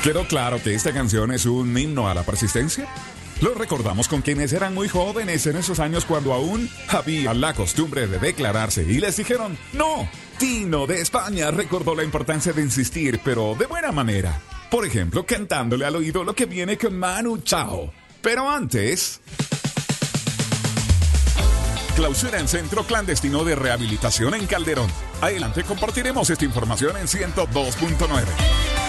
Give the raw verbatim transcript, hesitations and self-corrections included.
Quedó claro que esta canción es un himno a la persistencia. Lo recordamos con quienes eran muy jóvenes en esos años cuando aún había la costumbre de declararse y les dijeron ¡no! Tino de España recordó la importancia de insistir, pero de buena manera. Por ejemplo, cantándole al oído lo que viene con Manu Chao. Pero antes... Clausura en Centro Clandestino de Rehabilitación en Calderón. Adelante, compartiremos esta información en ciento dos punto nueve.